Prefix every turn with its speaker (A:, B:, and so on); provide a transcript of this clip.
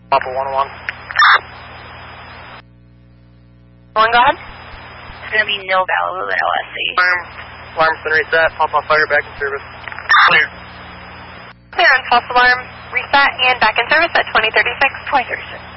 A: Papa 101.
B: One, go ahead.
C: It's going to be no value at LSC.
A: Alarm's been reset. Papa fire back in service.
D: Clear.
B: Clear on false alarm, reset, and back in service at 2036.
C: 2036.